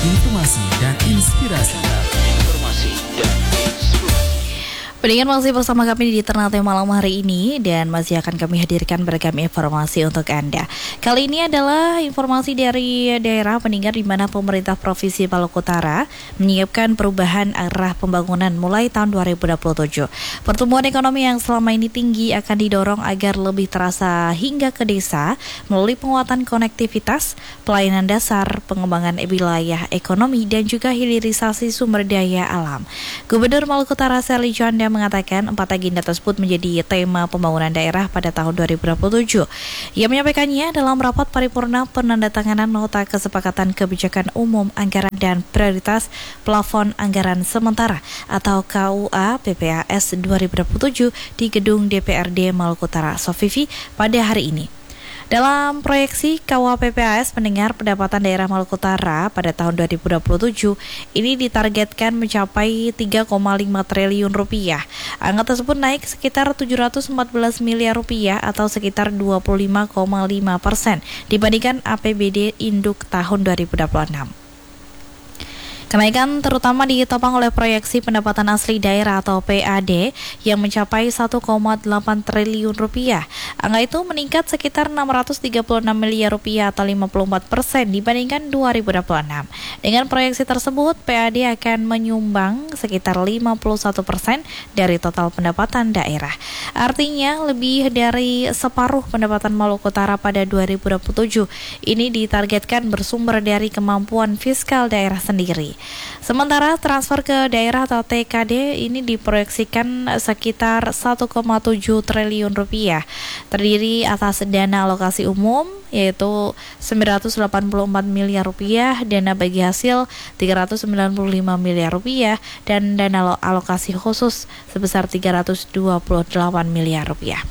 informasi dan inspirasi. Pendengar masih bersama kami di Ternate malam hari ini dan masih akan kami hadirkan beragam informasi untuk Anda. Kali ini adalah informasi dari daerah pendengar di mana pemerintah Provinsi Maluku Utara menyiapkan perubahan arah pembangunan mulai tahun 2027. Pertumbuhan ekonomi yang selama ini tinggi akan didorong agar lebih terasa hingga ke desa melalui penguatan konektivitas, pelayanan dasar, pengembangan wilayah ekonomi dan juga hilirisasi sumber daya alam. Gubernur Maluku Utara Sely Johanda mengatakan 4 agenda tersebut menjadi tema pembangunan daerah pada tahun 2027. Ia menyampaikannya dalam rapat paripurna penandatanganan nota kesepakatan kebijakan umum anggaran dan prioritas plafon anggaran sementara atau KUA PPAS 2027 di gedung DPRD Maluku Utara Sofifi pada hari ini. Dalam proyeksi KUHPPAS pendengar pendapatan daerah Maluku Utara pada tahun 2027 ini ditargetkan mencapai 3,5 triliun rupiah. Angka tersebut naik sekitar 714 miliar rupiah atau sekitar 25,5% dibandingkan APBD induk tahun 2026. Kenaikan terutama ditopang oleh proyeksi pendapatan asli daerah atau PAD yang mencapai 1,8 triliun rupiah. Angka itu meningkat sekitar 636 miliar rupiah atau 54% dibandingkan 2026. Dengan proyeksi tersebut, PAD akan menyumbang sekitar 51% dari total pendapatan daerah. Artinya lebih dari separuh pendapatan Maluku Utara pada 2027 ini ditargetkan bersumber dari kemampuan fiskal daerah sendiri. Sementara transfer ke daerah atau TKD ini diproyeksikan sekitar 1,7 triliun rupiah, terdiri atas dana alokasi umum yaitu 984 miliar rupiah, dana bagi hasil 395 miliar rupiah, dan dana alokasi khusus sebesar 328 miliar rupiah.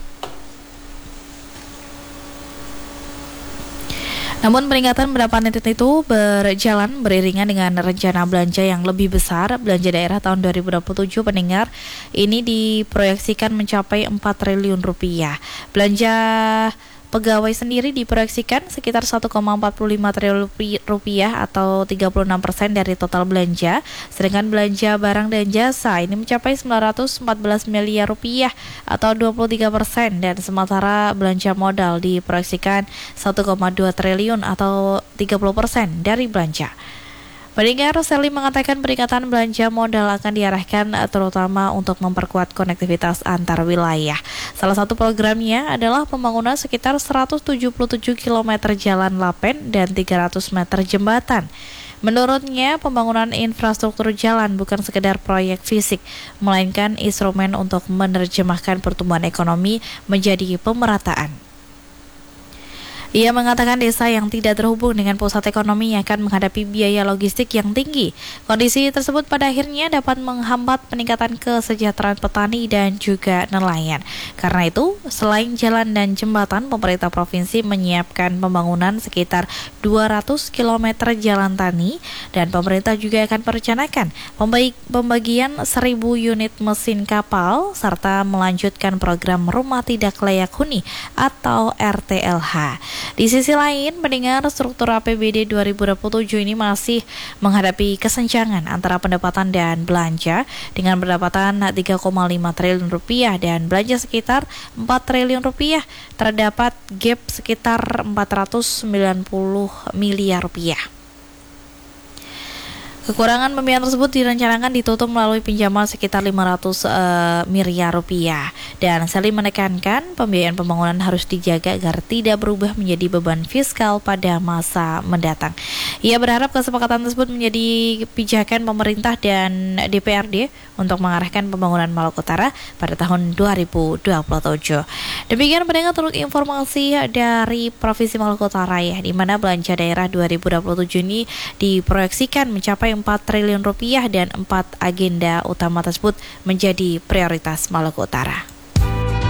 Namun peringatan pendapatan itu berjalan beriringan dengan rencana belanja yang lebih besar. Belanja daerah tahun 2027 pendengar ini diproyeksikan mencapai 4 triliun rupiah. Belanja pegawai sendiri diproyeksikan sekitar 1,45 triliun rupiah atau 36% dari total belanja, sedangkan belanja barang dan jasa ini mencapai 914 miliar rupiah atau 23%, dan sementara belanja modal diproyeksikan 1,2 triliun atau 30% dari belanja. Pendengar, Sely mengatakan peningkatan belanja modal akan diarahkan terutama untuk memperkuat konektivitas antar wilayah. Salah satu programnya adalah pembangunan sekitar 177 km jalan lapen dan 300 meter jembatan. Menurutnya, pembangunan infrastruktur jalan bukan sekedar proyek fisik, melainkan instrumen untuk menerjemahkan pertumbuhan ekonomi menjadi pemerataan. Ia mengatakan desa yang tidak terhubung dengan pusat ekonomi akan menghadapi biaya logistik yang tinggi. Kondisi tersebut pada akhirnya dapat menghambat peningkatan kesejahteraan petani dan juga nelayan. Karena itu, selain jalan dan jembatan, pemerintah provinsi menyiapkan pembangunan sekitar 200 km jalan tani, dan pemerintah juga akan merencanakan pembagian 1.000 unit mesin kapal serta melanjutkan program rumah tidak layak huni atau RTLH. Di sisi lain, pendengar, struktur APBD 2027 ini masih menghadapi kesenjangan antara pendapatan dan belanja dengan pendapatan 3,5 triliun rupiah dan belanja sekitar 4 triliun rupiah. Terdapat gap sekitar 490 miliar rupiah. Kekurangan pembiayaan tersebut direncanakan ditutup melalui pinjaman sekitar 500 miliar rupiah. Dan Sely menekankan pembiayaan pembangunan harus dijaga agar tidak berubah menjadi beban fiskal pada masa mendatang. Ia berharap kesepakatan tersebut menjadi pijakan pemerintah dan DPRD untuk mengarahkan pembangunan Maluku Utara pada tahun 2027. Demikian pendengar untuk informasi dari Provinsi Maluku Utara ya, di mana belanja daerah 2027 ini diproyeksikan mencapai 4 triliun rupiah dan 4 agenda utama tersebut menjadi prioritas Maluku Utara.